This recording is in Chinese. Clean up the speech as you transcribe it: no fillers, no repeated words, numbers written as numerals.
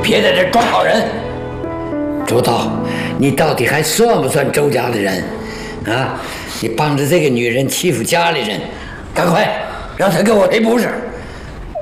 别在这装好人。周道，你到底还算不算周家的人？啊，你帮着这个女人欺负家里人，赶快让她给我赔不是。